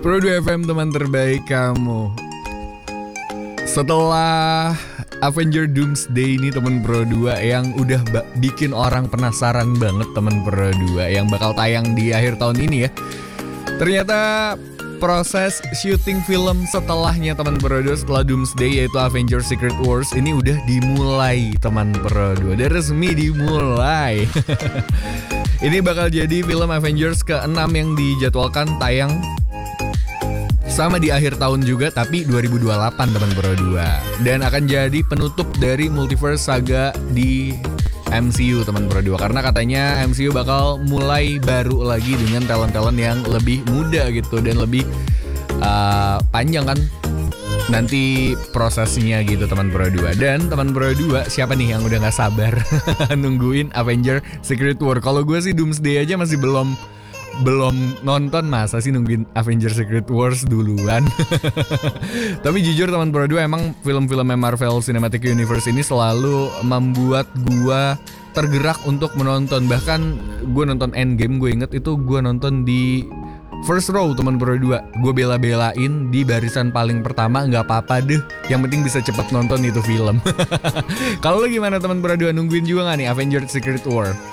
Pro 2 FM teman terbaik kamu. Setelah Avenger Doomsday ini teman Pro 2 yang udah bikin orang penasaran banget teman Pro 2 yang bakal tayang di akhir tahun ini ya. Ternyata proses syuting film setelahnya teman Pro 2 setelah Doomsday yaitu Avengers Secret Wars ini udah dimulai teman Pro 2. Udah resmi dimulai. Ini bakal jadi film Avengers ke-6 yang dijadwalkan tayang sama di akhir tahun juga, tapi 2028 teman Pro 2. Dan akan jadi penutup dari multiverse saga di MCU teman Pro 2. Karena katanya MCU bakal mulai baru lagi dengan talent-talent yang lebih muda gitu. Dan lebih panjang kan nanti prosesnya gitu teman Pro 2. Dan teman Pro 2 siapa nih yang udah gak sabar nungguin Avenger Secret War? Kalau gue sih Doomsday aja masih belum nonton, masa sih nungguin Avengers Secret Wars duluan. Tapi jujur teman Pro 2 emang film-film Marvel Cinematic Universe ini selalu membuat gua tergerak untuk menonton. Bahkan gue nonton Endgame, gue inget itu gue nonton di first row teman Pro 2. Gue bela-belain di barisan paling pertama, gak apa-apa deh, yang penting bisa cepet nonton itu film. Kalau lu gimana teman Pro 2, nungguin juga gak nih Avengers Secret War?